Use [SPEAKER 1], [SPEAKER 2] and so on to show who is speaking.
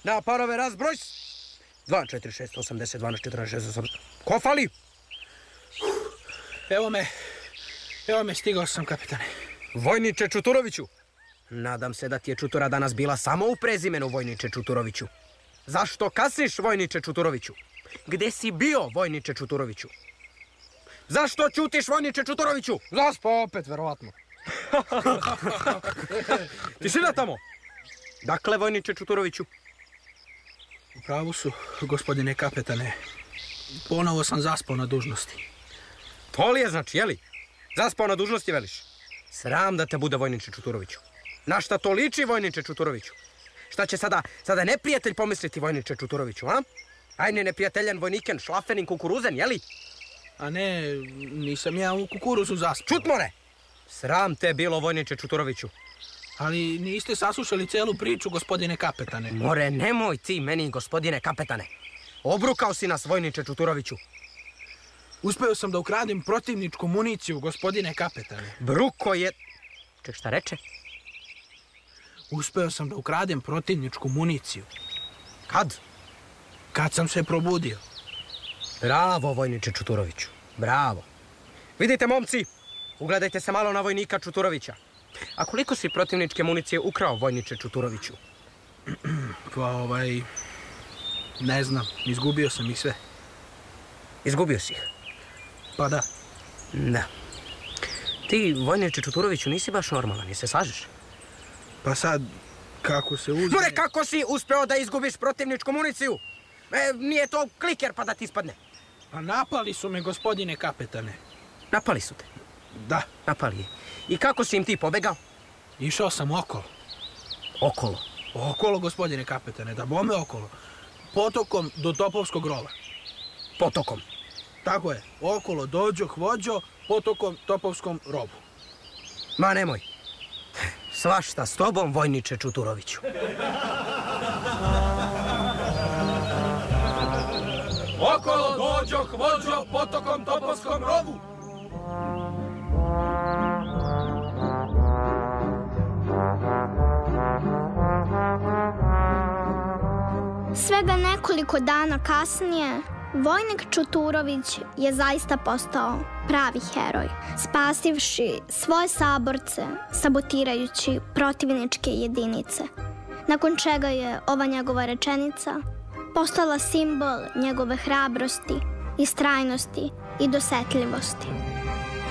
[SPEAKER 1] Na parove razbroj. 2, 4, 6, 8, 10, 12, 14, 16, 18. Ko fali?
[SPEAKER 2] Evo me, stigao sam, kapitane.
[SPEAKER 1] Vojniče Čuturoviću. Nadam se da ti je Čutura danas bila samo u prezimenu, vojniče Čuturoviću. Zašto kasniš, vojniče Čuturoviću? Gde si bio, vojniče Čuturoviću? Zašto ćutiš, vojniče Čuturoviću?
[SPEAKER 2] Zaspao opet, verovatno.
[SPEAKER 1] Tišina tamo. Dakle, vojniče Čuturoviću?
[SPEAKER 2] U pravu su, gospodine kapetane. Ponovo sam zaspao na dužnosti.
[SPEAKER 1] To li je znači, jeli? Zaspao na dužnosti, veliš? Sram da te bude, vojniče Čuturoviću. Na šta to liči, vojniče Čuturoviću? Šta će sada neprijatelj pomisliti, vojniče Čuturoviću, a? Ajne, neprijateljan vojniken, šlafenin kukuruzen, jeli?
[SPEAKER 2] A ne, nisam ja u kukuruzu zaspao.
[SPEAKER 1] Čut more! Sram te bilo, vojniče Čuturoviću.
[SPEAKER 2] Ali niste saslušali celu priču, gospodine kapetane.
[SPEAKER 1] More, nemoj ti meni, gospodine kapetane. Obrukao si nas, vojniče Čuturoviću.
[SPEAKER 2] Uspeo sam da ukradem protivničku municiju, gospodine kapetane.
[SPEAKER 1] Bruko je... Ček, šta reče?
[SPEAKER 2] Uspeo sam da ukradem protivničku municiju.
[SPEAKER 1] Kad?
[SPEAKER 2] Kad sam se probudio.
[SPEAKER 1] Bravo, vojniče Čuturoviću. Bravo. Vidite, momci, ugledajte se malo na vojnika Čuturovića. A koliko si protivničke municije ukrao, vojniče Čuturoviću?
[SPEAKER 2] Pa ne znam, izgubio sam ih sve.
[SPEAKER 1] Izgubio si ih?
[SPEAKER 2] Pa da.
[SPEAKER 1] Da. Ti, vojniče Čuturoviću, nisi baš normalan, jesi se slažeš?
[SPEAKER 2] Pa sad, kako se uzme...
[SPEAKER 1] More, kako si uspeo da izgubiš protivničku municiju? Nije to kliker pa da ti ispadne.
[SPEAKER 2] Pa napali su me, gospodine kapetane.
[SPEAKER 1] Napali su te?
[SPEAKER 2] Da.
[SPEAKER 1] Napali je. I kako si im ti pobegao?
[SPEAKER 2] Išao sam okolo.
[SPEAKER 1] Okolo?
[SPEAKER 2] Okolo, gospodine kapetane, da bome okolo. Potokom do Topovskog rova.
[SPEAKER 1] Potokom?
[SPEAKER 2] Tako je, okolo dođoh, vođo, potokom Topovskom rovu.
[SPEAKER 1] Ma nemoj. Svašta s tobom, vojniče Čuturoviću.
[SPEAKER 2] Okolo dođoh, vođo, potokom Topovskom rovu.
[SPEAKER 3] Svega nekoliko dana kasnije, vojnik Čuturović je zaista postao pravi heroj, spasivši svoje saborce, sabotirajući protivničke jedinice, nakon čega je ova njegova rečenica postala simbol njegove hrabrosti, istrajnosti i dosetljivosti.